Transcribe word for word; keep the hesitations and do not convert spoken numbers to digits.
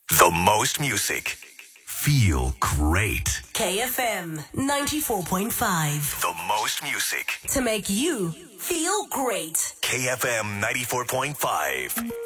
The most music. Feel great. K F M ninety-four point five. The most music. To make you feel great. K F M ninety-four point five.